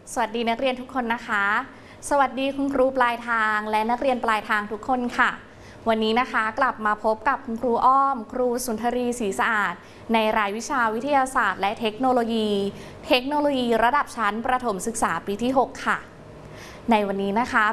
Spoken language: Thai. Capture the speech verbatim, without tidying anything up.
สวัสดีนักเรียนทุกคนนะคะสวัสดีคุณครูปลายทางและนักเรียนปลายทางทุกคนค่ะวันนี้นะคะกลับมาพบกับคุณครูอ้อมครูสุนทรีศรีสะอาดในรายวิชาวิทยาศาสตร์และเทคโนโลยี เทคโนโลยีระดับชั้นประถมศึกษาปีที่หกค่ะในวันนี้นะคะ